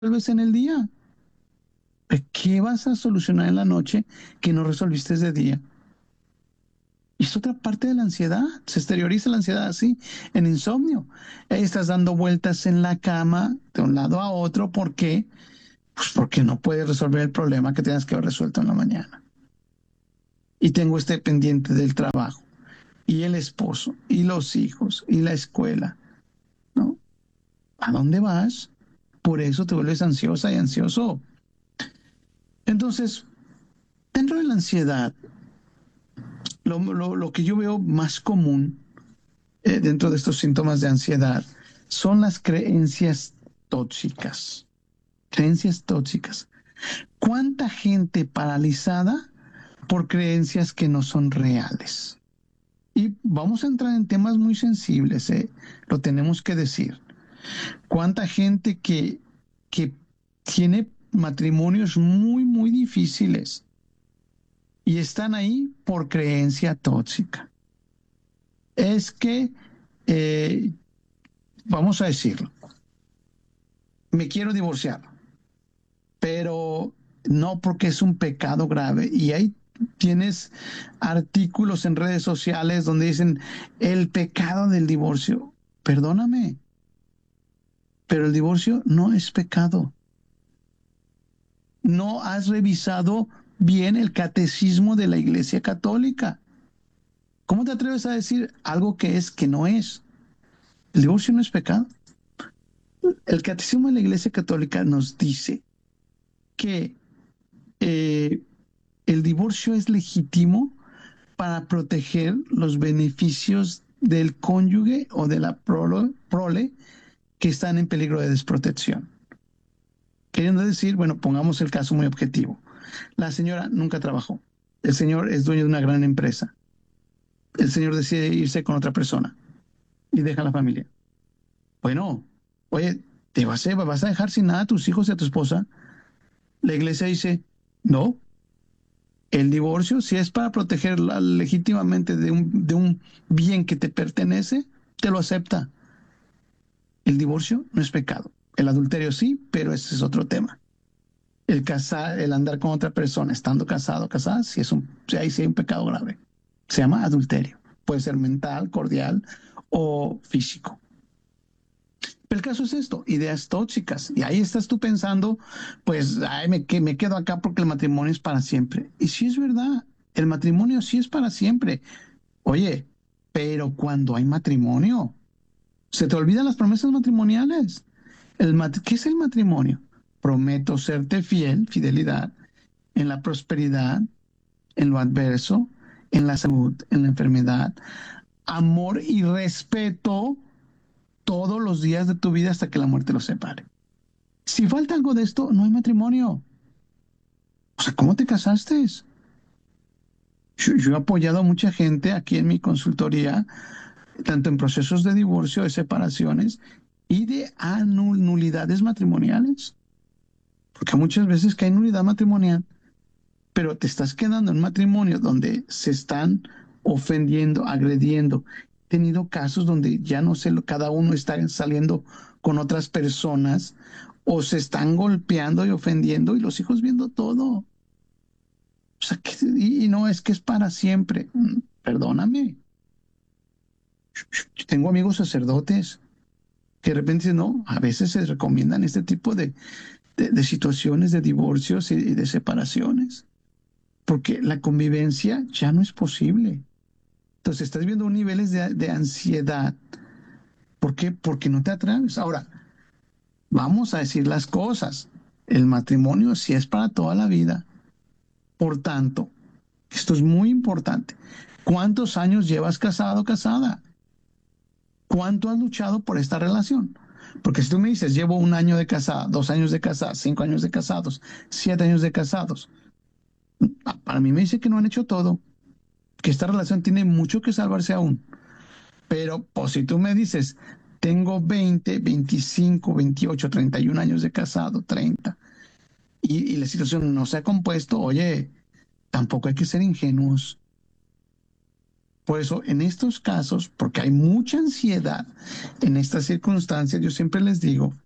resuelves en el día. ¿Qué vas a solucionar en la noche que no resolviste de día? Y es otra parte de la ansiedad. Se exterioriza la ansiedad así, en insomnio. Ahí estás dando vueltas en la cama de un lado a otro. ¿Por qué? Pues porque no puedes resolver el problema que tienes que haber resuelto en la mañana. Y tengo este pendiente del trabajo, y el esposo, y los hijos, y la escuela, ¿no? ¿A dónde vas? Por eso te vuelves ansiosa y ansioso. Entonces, dentro de la ansiedad, lo que yo veo más común dentro de estos síntomas de ansiedad son las creencias tóxicas. Creencias tóxicas. ¿Cuánta gente paralizada por creencias que no son reales? Y vamos a entrar en temas muy sensibles, lo tenemos que decir. ¿Cuánta gente que tiene matrimonios muy, muy difíciles y están ahí por creencia tóxica? Es que, eh, vamos a decirlo, me quiero divorciar, pero no porque es un pecado grave. Y ahí tienes artículos en redes sociales donde dicen el pecado del divorcio. Perdóname, pero el divorcio no es pecado. No has revisado bien el catecismo de la Iglesia Católica. ¿Cómo te atreves a decir algo que es que no es? El divorcio no es pecado. El catecismo de la Iglesia Católica nos dice que eh, el divorcio es legítimo para proteger los beneficios del cónyuge o de la prole que están en peligro de desprotección. Queriendo decir, bueno, pongamos el caso muy objetivo. La señora nunca trabajó. El señor es dueño de una gran empresa. El señor decide irse con otra persona y deja a la familia. Bueno, oye, vas a dejar sin nada a tus hijos y a tu esposa. La iglesia dice, no, el divorcio, si es para protegerla legítimamente de un bien que te pertenece, te lo acepta. El divorcio no es pecado. El adulterio sí, pero ese es otro tema. El andar con otra persona, estando casado, casada, ahí sí hay un pecado grave. Se llama adulterio. Puede ser mental, cordial o físico. Pero el caso es esto, ideas tóxicas. Y ahí estás tú pensando, pues, ay, me quedo acá porque el matrimonio es para siempre. Y sí es verdad, el matrimonio sí es para siempre. Oye, pero cuando hay matrimonio, se te olvidan las promesas matrimoniales. ¿Qué es el matrimonio? Prometo serte fiel, fidelidad, en la prosperidad, en lo adverso, en la salud, en la enfermedad, amor y respeto todos los días de tu vida hasta que la muerte los separe. Si falta algo de esto, no hay matrimonio. O sea, ¿cómo te casaste? Yo he apoyado a mucha gente aquí en mi consultoría, tanto en procesos de divorcio, de separaciones y de nulidades matrimoniales. Porque muchas veces que hay nulidad matrimonial, pero te estás quedando en matrimonio donde se están ofendiendo, agrediendo. He tenido casos donde ya no sé, cada uno está saliendo con otras personas o se están golpeando y ofendiendo y los hijos viendo todo. O sea, y no es que es para siempre. Perdóname. Yo tengo amigos sacerdotes que de repente dicen, no, a veces se recomiendan este tipo de situaciones de divorcios y de separaciones, porque la convivencia ya no es posible. Entonces estás viendo niveles de ansiedad. ¿Por qué? Porque no te atreves. Ahora, vamos a decir las cosas. El matrimonio sí es para toda la vida. Por tanto, esto es muy importante. ¿Cuántos años llevas casado o casada? ¿Cuánto has luchado por esta relación? Porque si tú me dices, llevo 1 año de casada, 2 años de casada, 5 años de casados, 7 años de casados, para mí me dice que no han hecho todo, que esta relación tiene mucho que salvarse aún. Pero pues, si tú me dices, tengo 20, 25, 28, 31 años de casado, 30, y la situación no se ha compuesto, oye, tampoco hay que ser ingenuos. Por eso, en estos casos, porque hay mucha ansiedad en estas circunstancias, yo siempre les digo,